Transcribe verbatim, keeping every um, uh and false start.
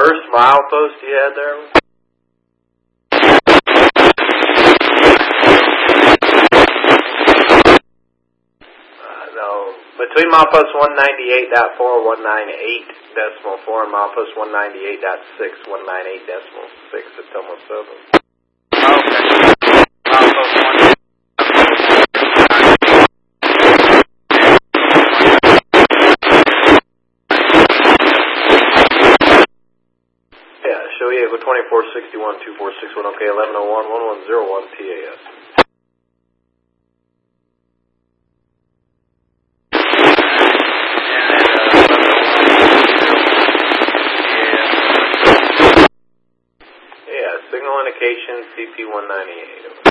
first milepost you had there? Uh, no. Between milepost one ninety-eight point four, one ninety-eight decimal four, and milepost one ninety-eight point six, one ninety-eight decimal six at Tumwa seven. Okay. Milepost one. Show you go twenty-four sixty-one, two four six one, okay, eleven oh one, one one zero one T A S. Yeah, signal indication C P one ninety-eight.